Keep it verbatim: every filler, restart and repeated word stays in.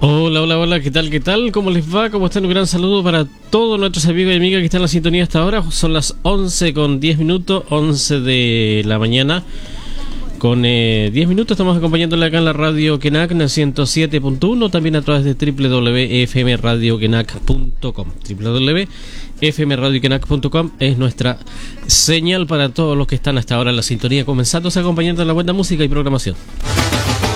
Hola, hola, hola, ¿qué tal, qué tal? ¿Cómo les va? ¿Cómo están? Un gran saludo para todos nuestros amigos y amigas que están en la sintonía hasta ahora. Son las once con diez minutos, once de la mañana. Con eh, diez minutos estamos acompañándole acá en la radio Kenak en el ciento siete punto uno, también a través de doble u doble u doble u punto f m radio kenak punto com. doble u doble u doble u punto f m radio kenak punto com es nuestra señal para todos los que están hasta ahora en la sintonía, comenzándose acompañando la buena música y programación.